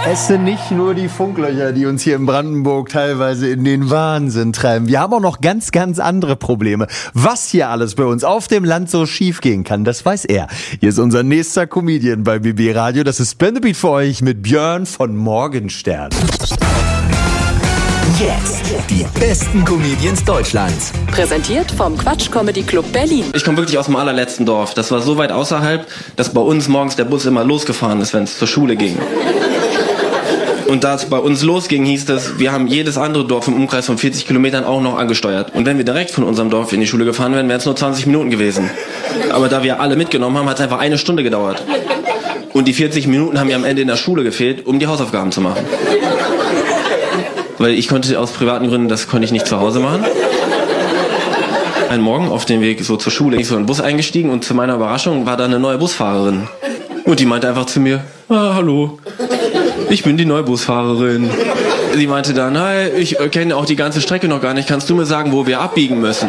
Es sind nicht nur die Funklöcher, die uns hier in Brandenburg teilweise in den Wahnsinn treiben. Wir haben auch noch ganz, ganz andere Probleme. Was hier alles bei uns auf dem Land so schief gehen kann, das weiß er. Hier ist unser nächster Comedian bei BB Radio. Das ist Spin the Beat für euch mit Björn von Morgenstern. Jetzt die besten Comedians Deutschlands. Präsentiert vom Quatsch Comedy Club Berlin. Ich komme wirklich aus dem allerletzten Dorf. Das war so weit außerhalb, dass bei uns morgens der Bus immer losgefahren ist, wenn es zur Schule ging. Und da es bei uns losging, hieß es, wir haben jedes andere Dorf im Umkreis von 40 Kilometern auch noch angesteuert. Und wenn wir direkt von unserem Dorf in die Schule gefahren wären, wären es nur 20 Minuten gewesen. Aber da wir alle mitgenommen haben, hat es einfach 1 Stunde gedauert. Und die 40 Minuten haben mir am Ende in der Schule gefehlt, um die Hausaufgaben zu machen. Weil ich konnte aus privaten Gründen, das konnte ich nicht zu Hause machen. Einen Morgen auf dem Weg so zur Schule bin ich so in den Bus eingestiegen und zu meiner Überraschung war da eine neue Busfahrerin. Und die meinte einfach zu mir, hallo, ich bin die neue Busfahrerin. Sie meinte dann, hi, ich kenne auch die ganze Strecke noch gar nicht, kannst du mir sagen, wo wir abbiegen müssen?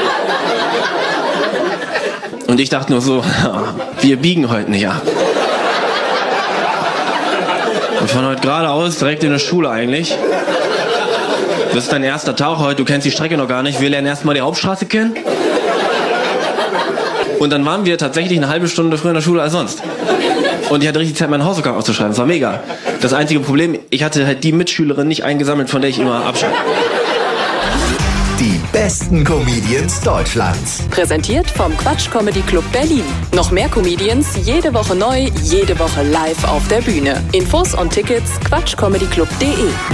Und ich dachte nur so, wir biegen heute nicht ab. Und von heute geradeaus, direkt in der Schule eigentlich. Das ist dein erster Tag heute, du kennst die Strecke noch gar nicht, wir lernen erstmal die Hauptstraße kennen. Und dann waren wir tatsächlich eine halbe Stunde früher in der Schule als sonst. Und ich hatte richtig Zeit, meine Hausaufgaben aufzuschreiben, das war mega. Das einzige Problem, ich hatte halt die Mitschülerin nicht eingesammelt, von der ich immer abschreibe. Die besten Comedians Deutschlands. Präsentiert vom Quatsch Comedy Club Berlin. Noch mehr Comedians, jede Woche neu, jede Woche live auf der Bühne. Infos und Tickets quatschcomedyclub.de.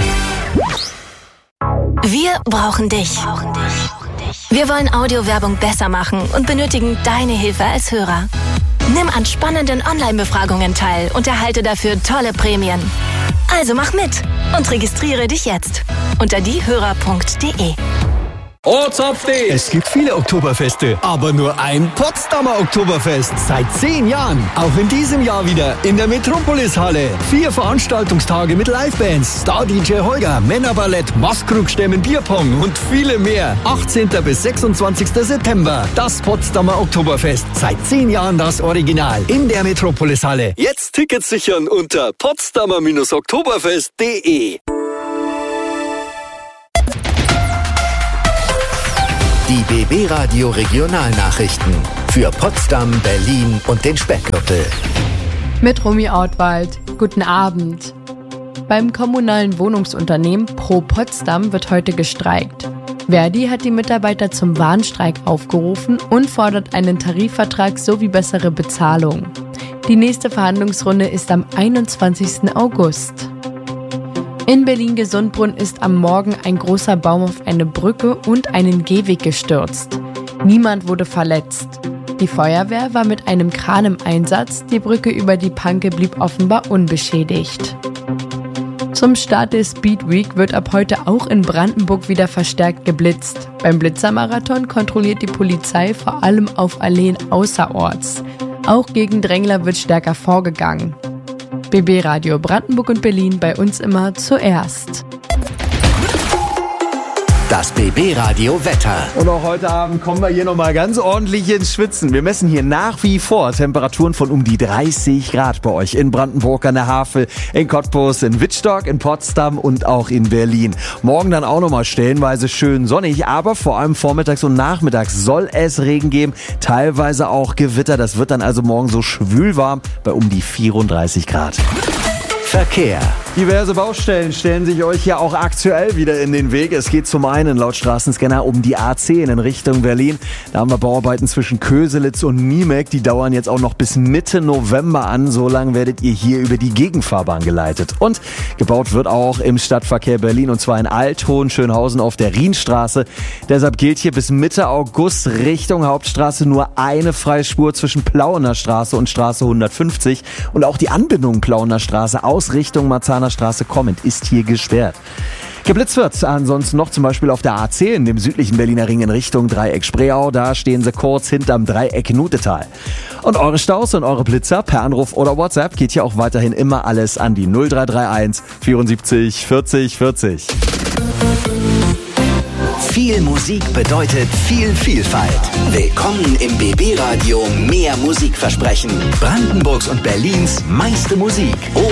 Wir brauchen dich. Wir wollen Audiowerbung besser machen und benötigen deine Hilfe als Hörer. Nimm an spannenden Online-Befragungen teil und erhalte dafür tolle Prämien. Also mach mit und registriere dich jetzt unter diehörer.de. Es gibt viele Oktoberfeste, aber nur ein Potsdamer Oktoberfest. Seit 10 Jahren. Auch in diesem Jahr wieder in der Metropolis-Halle. 4 Veranstaltungstage mit Livebands, Star-DJ Holger, Männerballett, Maskrugstämmen, Bierpong und viele mehr. 18. bis 26. September. Das Potsdamer Oktoberfest. Seit 10 Jahren das Original. In der Metropolis-Halle. Jetzt Tickets sichern unter potsdamer-oktoberfest.de. Die BB Radio Regionalnachrichten für Potsdam, Berlin und den Speckgürtel. Mit Romy Ortwald. Guten Abend. Beim kommunalen Wohnungsunternehmen Pro Potsdam wird heute gestreikt. Verdi hat die Mitarbeiter zum Warnstreik aufgerufen und fordert einen Tarifvertrag sowie bessere Bezahlung. Die nächste Verhandlungsrunde ist am 21. August. In Berlin-Gesundbrunn ist am Morgen ein großer Baum auf eine Brücke und einen Gehweg gestürzt. Niemand wurde verletzt. Die Feuerwehr war mit einem Kran im Einsatz, die Brücke über die Panke blieb offenbar unbeschädigt. Zum Start der Speed Week wird ab heute auch in Brandenburg wieder verstärkt geblitzt. Beim Blitzermarathon kontrolliert die Polizei vor allem auf Alleen außerorts. Auch gegen Drängler wird stärker vorgegangen. BB Radio Brandenburg und Berlin, bei uns immer zuerst. Das BB Radio Wetter. Und auch heute Abend kommen wir hier nochmal ganz ordentlich ins Schwitzen. Wir messen hier nach wie vor Temperaturen von um die 30 Grad bei euch in Brandenburg an der Havel, in Cottbus, in Wittstock, in Potsdam und auch in Berlin. Morgen dann auch nochmal stellenweise schön sonnig, aber vor allem vormittags und nachmittags soll es Regen geben, teilweise auch Gewitter. Das wird dann also morgen so schwülwarm bei um die 34 Grad. Verkehr. Diverse Baustellen stellen sich euch ja auch aktuell wieder in den Weg. Es geht zum einen laut Straßenscanner um die A10 in Richtung Berlin. Da haben wir Bauarbeiten zwischen Köselitz und Niemek. Die dauern jetzt auch noch bis Mitte November an. So lange werdet ihr hier über die Gegenfahrbahn geleitet. Und gebaut wird auch im Stadtverkehr Berlin, und zwar in Althohenschönhausen auf der Rienstraße. Deshalb gilt hier bis Mitte August Richtung Hauptstraße nur eine Freispur zwischen Plauener Straße und Straße 150. Und auch die Anbindung Plauener Straße aus Richtung Marzahner Straße kommend ist hier gesperrt. Geblitzt wird ansonsten noch zum Beispiel auf der A10, dem südlichen Berliner Ring in Richtung Dreieck Spreeau. Da stehen sie kurz hinterm Dreieck Nutetal. Und eure Staus und eure Blitzer per Anruf oder WhatsApp geht hier auch weiterhin immer alles an die 0331 74 40 40. Viel Musik bedeutet viel Vielfalt. Willkommen im BB Radio Mehr Musikversprechen. Brandenburgs und Berlins meiste Musik.